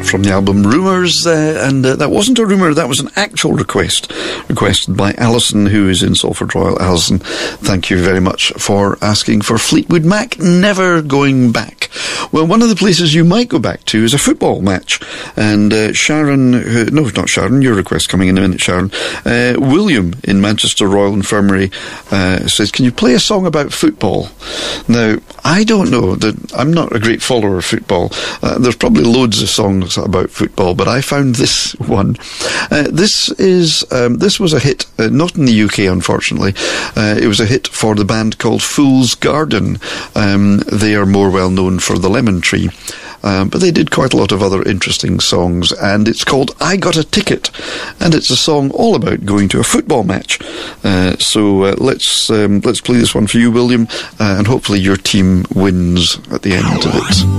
from the album Rumours, and that wasn't a rumour, that was an actual requested by Alison, who is in Salford Royal. Alison, thank you very much for asking for Fleetwood Mac, Never Going Back. Well, one of the places you might go back to is a football match, and Sharon, no, not Sharon, your request coming in a minute, Sharon. William in Manchester Royal Infirmary says, can you play a song about football? Now, I don't know, I'm not a great follower of football. There's probably loads of songs about football, but I found this one. This was a hit, not in the UK, unfortunately. It was a hit for the band called Fool's Garden. They are more well known for The Lemon Tree. But they did quite a lot of other interesting songs, and it's called I Got a Ticket, and it's a song all about going to a football match. So let's play this one for you, William, and hopefully your team wins at the end of it.